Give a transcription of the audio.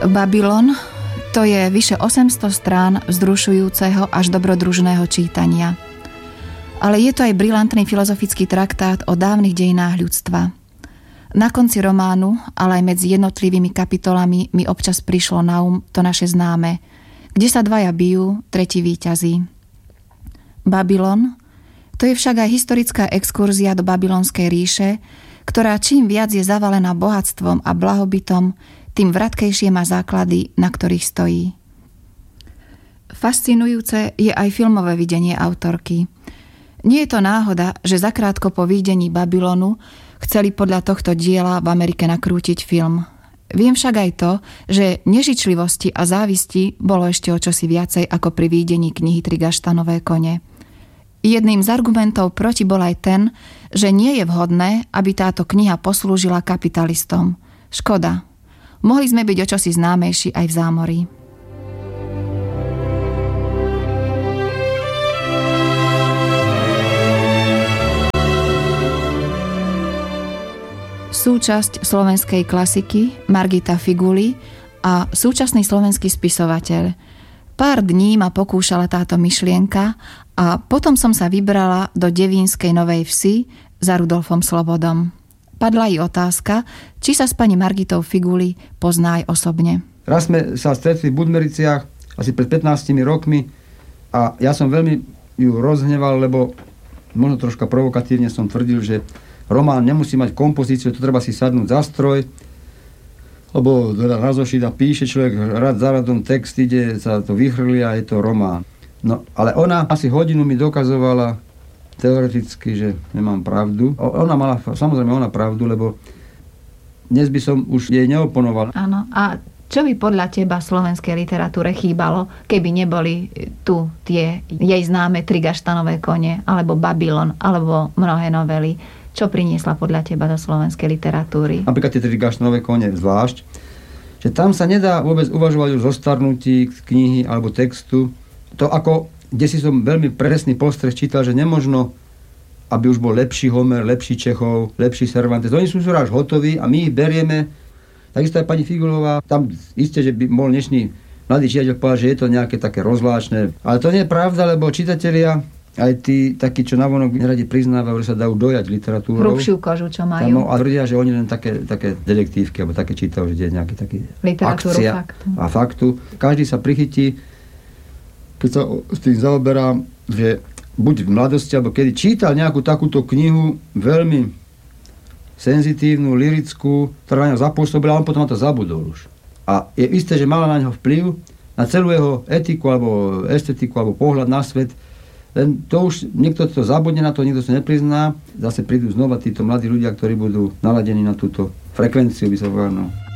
Babylon to je vyše 800 strán vzrušujúceho až dobrodružného čítania. Ale je to aj brilantný filozofický traktát o dávnych dejinách ľudstva. Na konci románu, ale aj medzi jednotlivými kapitolami mi občas prišlo na to naše známe, kde sa dvaja bijú, tretí víťazí. Babylon, to je však aj historická exkurzia do babylonskej ríše, ktorá čím viac je zavalená bohatstvom a blahobytom, tým vratkejšie má základy, na ktorých stojí. Fascinujúce je aj filmové videnie autorky. Nie je to náhoda, že zakrátko po videní Babylonu chceli podľa tohto diela v Amerike nakrútiť film. Viem však aj to, že nežičlivosti a závisti bolo ešte o čosi viacej ako pri videní knihy Tri gaštanové kone. Jedným z argumentov proti bol aj ten, že nie je vhodné, aby táto kniha poslúžila kapitalistom. Škoda. Mohli sme byť o čosi známejší aj v zámorí. Súčasť slovenskej klasiky Margita Figuli a súčasný slovenský spisovateľ. Pár dní ma pokúšala táto myšlienka a potom som sa vybrala do devínskej Novej Vsi za Rudolfom Slobodom. Padla jej otázka, či sa s pani Margitou Figuli pozná aj osobne. Raz sme sa stretli v Budmericiach asi pred 15 rokmi a ja som veľmi ju rozhneval, lebo možno troška provokatívne som tvrdil, že román nemusí mať kompozíciu, to treba si sadnúť za stroj, lebo na zošit a píše človek rad za radom, text ide, sa to vychrli a je to román. No, ale ona asi hodinu mi dokazovala teoreticky, že nemám pravdu. Ona mala, samozrejme ona pravdu, lebo dnes by som už jej neoponoval. Áno, a čo by podľa teba slovenskej literatúre chýbalo, keby neboli tu tie jej známe Tri gaštanové kone, alebo Babylon, alebo mnohé novely? Čo priniesla podľa teba do slovenskej literatúry? Napríklad tie Tri gaštanové kone zvlášť, že tam sa nedá vôbec uvažovať o zostarnutí knihy alebo textu. To ako, kde si som veľmi presný postreh čítal, že nemožno, aby už bol lepší Homer, lepší Čechov, lepší Cervantes. Oni sú až hotoví a my ich berieme. Takisto aj pani Figulová. Tam isté, že by mohol dnešný mladý čitateľ povedať, že je to nejaké také rozvláčne. Ale to nie je pravda, lebo čitatelia, aj tí takí, čo navonok neradi priznávajú, že sa dajú dojať literatúrou. Hrubšiu kožu, čo majú. A tvrdia, že oni len také detektívky, alebo také čítajú, že je nejaký taký akcia faktu. A faktu. Každý sa prichytí, keď sa s tým zaoberá, že buď v mladosti, alebo kedy čítal nejakú takúto knihu, veľmi senzitívnu, lirickú, ktorá na ňo zapôsobila, a on potom na to zabudol už. A je isté, že mala na ňo vplyv na celú jeho etiku, alebo estetiku, alebo pohľad na svet. Len to už niekto to zabudne na to, niekto sa neprizná. Zase prídu znova títo mladí ľudia, ktorí budú naladení na túto frekvenciu, by sa povedal.